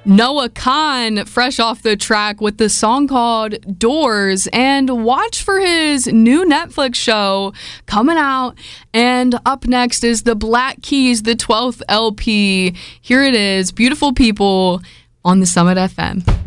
Noah Kahan, fresh off the track with the song called Doors. And watch for his new Netflix show coming out. And up next is the Black Keys, the 12th LP. Here it is, Beautiful People on the Summit FM.